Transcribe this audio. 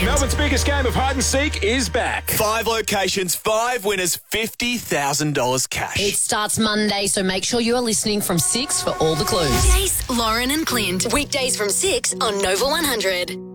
Melbourne's biggest game of hide and seek is back. 5 locations, 5 winners, $50,000 cash. It starts Monday, so make sure you are listening from 6 for all the clues. Jace, Lauren and Clint. Weekdays from 6 on Nova 100.